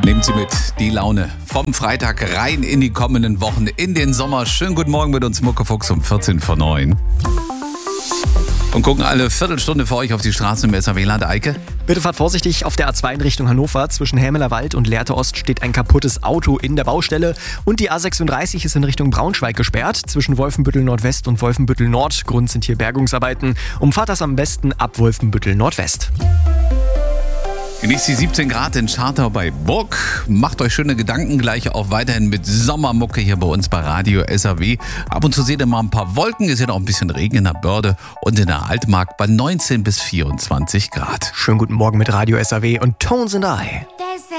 Nehmen Sie mit die Laune vom Freitag rein in die kommenden Wochen, in den Sommer. Schönen guten Morgen mit uns, Muckefuchs um 14 vor 9. Und gucken alle Viertelstunde für euch auf die Straßen im SAW-Land. Eike? Bitte fahrt vorsichtig, auf der A2 in Richtung Hannover. Zwischen Helmelerwald und Lehrte Ost steht ein kaputtes Auto in der Baustelle. Und die A36 ist in Richtung Braunschweig gesperrt. Zwischen Wolfenbüttel Nordwest und Wolfenbüttel Nord. Grund sind hier Bergungsarbeiten. Umfahrt das am besten ab Wolfenbüttel Nordwest. Genießt die 17 Grad in Schartau bei Burg. Macht euch schöne Gedanken gleich auch weiterhin mit Sommermucke hier bei uns bei Radio SAW. Ab und zu seht ihr mal ein paar Wolken. Es ist ja noch ein bisschen Regen in der Börde und in der Altmark bei 19 bis 24 Grad. Schönen guten Morgen mit Radio SAW und Tones and I.